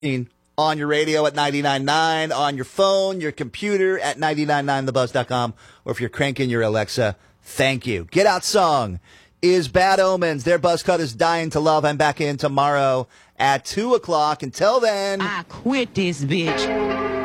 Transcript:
on your radio at 99.9, on your phone, your computer at 999thebuzz.com, or if you're cranking your Alexa, thank you. Get Out song is Bad Omens. Their buzz cut is Dying to Love. I'm back in tomorrow at 2 o'clock. Until then, I quit this bitch.